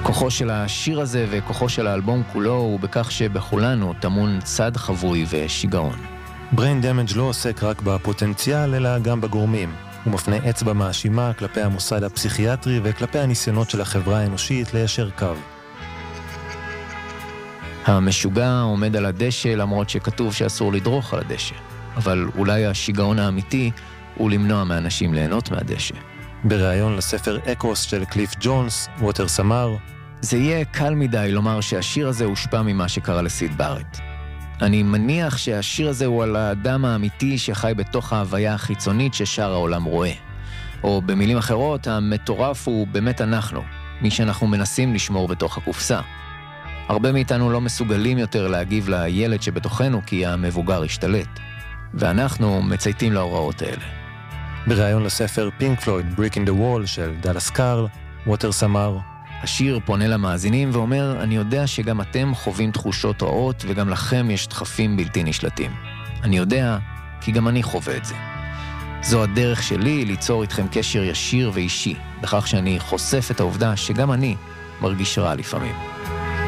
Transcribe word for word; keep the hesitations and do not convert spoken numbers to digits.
כוחו של השיר הזה וכוחו של האלבום כולו הוא בכך שבכולנו טמון צד חבוי ושיגעון. Brain Damage לא עוסק רק בפוטנציאל, אלא גם בגורמים. הוא מפנה אצבע מאשימה כלפי המוסד הפסיכיאטרי וכלפי הניסיונות של החברה האנושית ליישר קו. המשוגע עומד על הדשא למרות שכתוב שאסור לדרוך על הדשא. אבל אולי השיגעון האמיתי הוא למנוע מאנשים ליהנות מהדשא. בריאיון לספר אקוס של קליף ג'ונס, ווטרס אמר, זה יהיה קל מדי לומר שהשיר הזה הושפע ממה שקרה לסיד בארט. אני מניח שהשיר הזה הוא על האדם האמיתי שחי בתוך ההוויה החיצונית ששאר העולם רואה. או במילים אחרות, המטורף הוא באמת אנחנו, מי שאנחנו מנסים לשמור בתוך הקופסה. הרבה מאיתנו לא מסוגלים יותר להגיב לילד שבתוכנו כי המבוגר השתלט. ואנחנו מצייתים להוראות האלה. בריאיון לספר פינק פלויד, Brick in the Wall של דאלאס קארל, ווטרס אמר, השיר פונה למאזינים ואומר, אני יודע שגם אתם חווים תחושות רעות וגם לכם יש דחפים בלתי נשלטים. אני יודע כי גם אני חווה את זה. זו הדרך שלי ליצור איתכם קשר ישיר ואישי, בכך שאני חושף את העובדה שגם אני מרגיש רע לפעמים.